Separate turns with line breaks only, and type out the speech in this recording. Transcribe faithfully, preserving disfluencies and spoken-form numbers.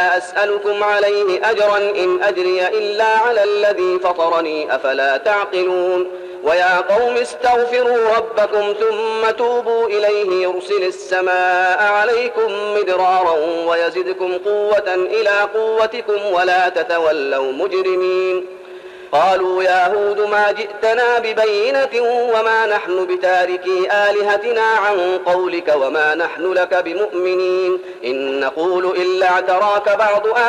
أسألكم عليه أجرا إن أجري إلا على الذي فطرني أفلا تعقلون ويا قوم استغفروا ربكم ثم توبوا إليه يرسل السماء عليكم مدرارا ويزدكم قوة إلى قوتكم ولا تتولوا مجرمين قالوا يا هود ما جئتنا ببينة وما نحن بتاركي آلهتنا عن قولك وما نحن لك بمؤمنين إن نقول إلا اعتراك بعض